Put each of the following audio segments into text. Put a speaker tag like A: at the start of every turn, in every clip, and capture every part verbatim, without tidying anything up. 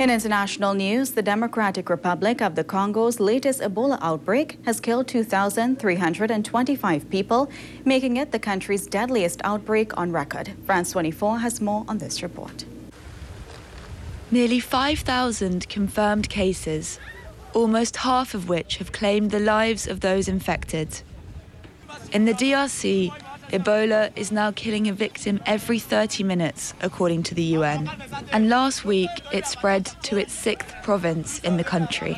A: In international news, the Democratic Republic of the Congo's latest Ebola outbreak has killed two thousand three hundred twenty-five people, making it the country's deadliest outbreak on record. France twenty-four has more on this report.
B: Nearly five thousand confirmed cases, almost half of which have claimed the lives of those infected. In the D R C, Ebola is now killing a victim every thirty minutes, according to the U N. And last week, it spread to its sixth province in the country.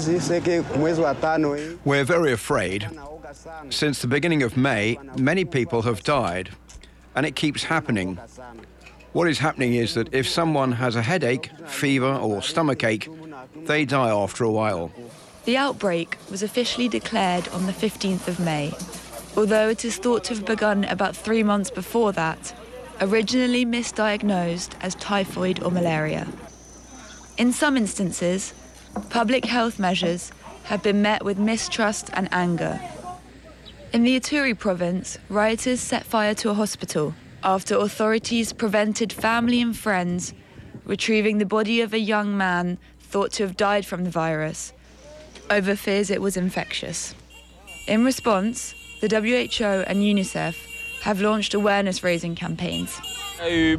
C: We're very afraid. Since the beginning of May, many people have died, and it keeps happening. What is happening is that if someone has a headache, fever, or stomachache, they die after a while.
B: The outbreak was officially declared on the fifteenth of May. Although it is thought to have begun about three months before that, originally misdiagnosed as typhoid or malaria. In some instances, public health measures have been met with mistrust and anger. In the Ituri province, rioters set fire to a hospital after authorities prevented family and friends retrieving the body of a young man thought to have died from the virus over fears it was infectious. In response, the W H O and UNICEF have launched awareness-raising campaigns.
D: There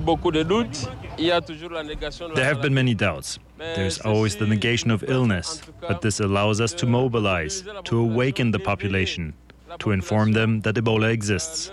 E: have been many doubts. There's always the negation of illness, but this allows us to mobilize, to awaken the population, to inform them that Ebola exists.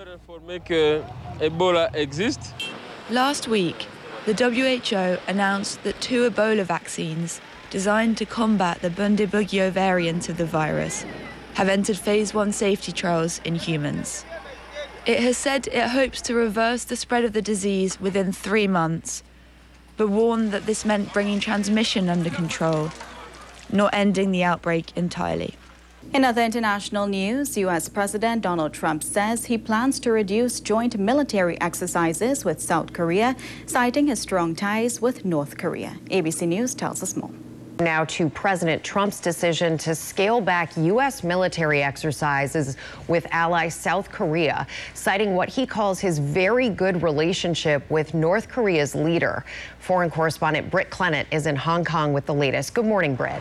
B: Last week, the W H O announced that two Ebola vaccines designed to combat the Bundibugyo variant of the virus have entered phase one safety trials in humans. It has said it hopes to reverse the spread of the disease within three months, but warned that this meant bringing transmission under control, not ending the outbreak entirely.
A: In other international news, U S President Donald Trump says he plans to reduce joint military exercises with South Korea, citing his strong ties with North Korea. A B C News tells us more.
F: Now to President Trump's decision to scale back U S military exercises with ally South Korea, citing what he calls his very good relationship with North Korea's leader. Foreign correspondent Britt Clennett is in Hong Kong with the latest. Good morning, Britt.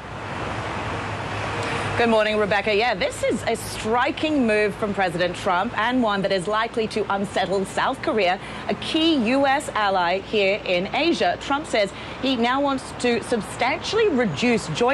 G: Good morning, Rebecca. Yeah, this is a striking move from President Trump and one that is likely to unsettle South Korea, a key U S ally here in Asia. Trump says he now wants to substantially reduce joint